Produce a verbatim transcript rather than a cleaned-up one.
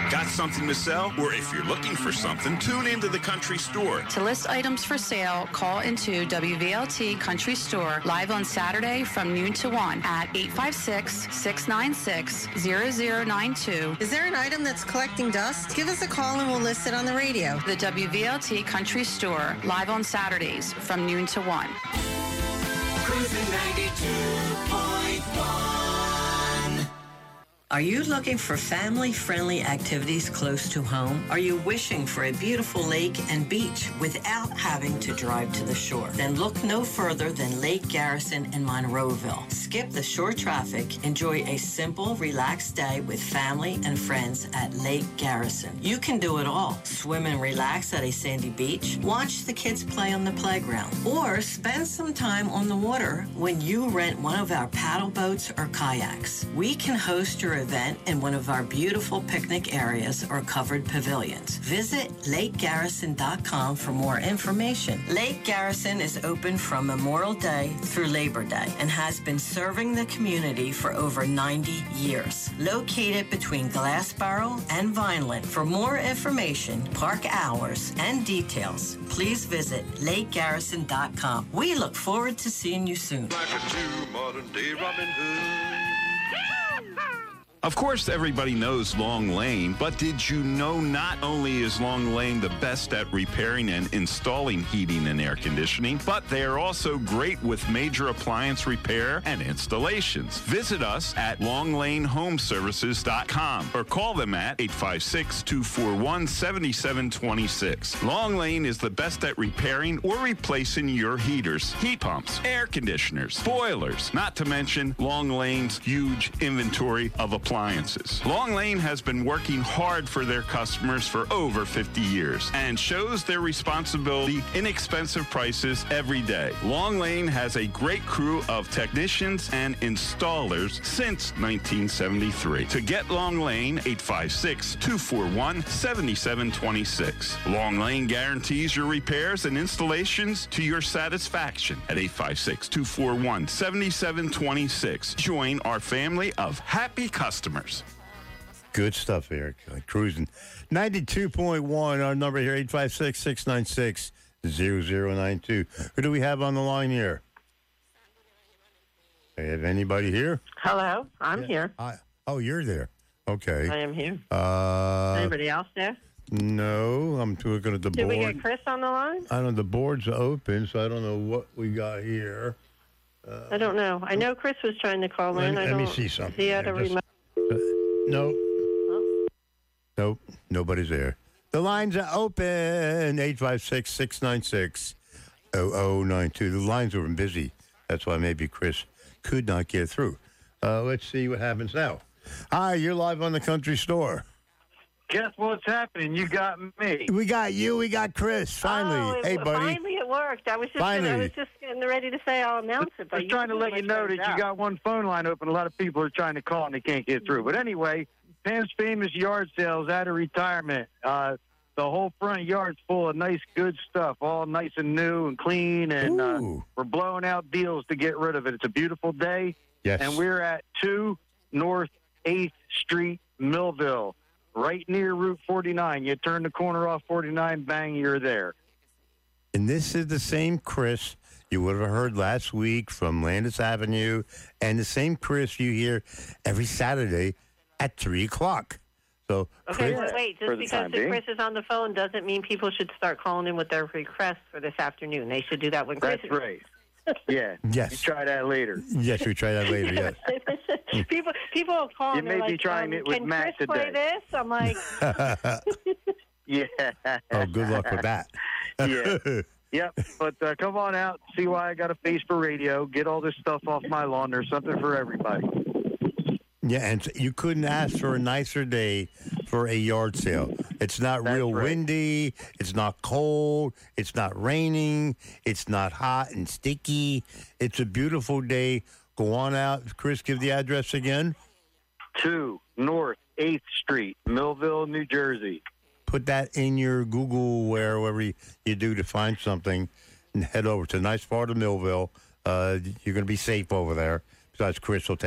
Got something to sell? Or if you're looking for something, tune into the Country Store. To list items for sale, call into W V L T Country Store live on Saturday from noon to one at eight five six, six nine six, zero zero nine two. Is there an item that's collecting dust? Give us a call and we'll list it on the radio. The W V L T Country Store live on Saturdays from noon to one. Cruising ninety-two point one. Are you looking for family-friendly activities close to home? Are you wishing for a beautiful lake and beach without having to drive to the shore? Then look no further than Lake Garrison in Monroeville. Skip the shore traffic. Enjoy a simple, relaxed day with family and friends at Lake Garrison. You can do it all. Swim and relax at a sandy beach. Watch the kids play on the playground. Or spend some time on the water when you rent one of our paddle boats or kayaks. We can host your event in one of our beautiful picnic areas or covered pavilions. Visit lake garrison dot com for more information. Lake Garrison is open from Memorial Day through Labor Day and has been serving the community for over ninety years. Located between Glassboro and Vineland. For more information, park hours, and details, please visit lake garrison dot com. We look forward to seeing you soon. Like a true modern-day Robin Hood. Of course, everybody knows Long Lane, but did you know not only is Long Lane the best at repairing and installing heating and air conditioning, but they are also great with major appliance repair and installations. Visit us at long lane home services dot com or call them at eight five six, two four one, seven seven two six. Long Lane is the best at repairing or replacing your heaters, heat pumps, air conditioners, boilers, not to mention Long Lane's huge inventory of appliances. Appliances. Long Lane has been working hard for their customers for over fifty years and shows their responsibility, inexpensive prices every day. Long Lane has a great crew of technicians and installers since nineteen seventy-three. To get Long Lane, eight five six, two four one, seven seven two six. Long Lane guarantees your repairs and installations to your satisfaction at eight five six, two four one, seven seven two six. Join our family of happy customers. Customers. Good stuff, Eric. Uh, cruising. ninety-two point one, our number here, eight five six, six nine six, zero zero nine two. Who do we have on the line here? Do we have anybody here? Hello, I'm yeah. here. Hi. Oh, you're there. Okay. I am here. Uh, Anybody else there? No, I'm looking at the Did board. Did we get Chris on the line? I don't know. The board's open, so I don't know what we got here. Uh, I don't know. I know Chris was trying to call in. Let, I let don't, me see something. He had a remote. Uh, no. Oh. Nope. Nobody's there. The lines are open. eight five six, six nine six, zero zero nine two. The lines were busy. That's why maybe Chris could not get through. Uh, let's see what happens now. Hi, you're live on the Country Store. Guess what's happening? You got me. We got you. We got Chris. Finally. Oh, it, hey, buddy. Finally it worked. I was just finally. gonna, I was just getting ready to say I'll announce it. But I was trying to let you know that out. You got one phone line open. A lot of people are trying to call and they can't get through. But anyway, Pam's Famous Yard Sales out of retirement. Uh, the whole front yard's full of nice, good stuff, all nice and new and clean. And uh, we're blowing out deals to get rid of it. It's a beautiful day. Yes. And we're at two North eighth Street, Millville. Right near Route forty-nine. You turn the corner off forty-nine, bang, you're there. And this is the same Chris you would have heard last week from Landis Avenue, and the same Chris you hear every Saturday at three o'clock. So, okay, Chris, well, wait, just because the Chris is on the phone doesn't mean people should start calling in with their requests for this afternoon. They should do that when Chris That's is. right. Yeah. Yes. You try that later. Yes, we try that later, yes. people people will call you and may be like, trying um, it with can Matt Chris today. play this? I'm like... yeah. Oh, good luck with that. yeah. Yep. But uh, come on out, see why I got a face for radio, get all this stuff off my lawn. There's something for everybody. Yeah, and you couldn't ask for a nicer day for a yard sale. It's not That's real right. windy. It's not cold. It's not raining. It's not hot and sticky. It's a beautiful day. Go on out. Chris, give the address again. two North eighth Street, Millville, New Jersey. Put that in your Google, wherever you do to find something, and head over to a nice part of Millville. Uh, you're going to be safe over there. Besides, Chris will take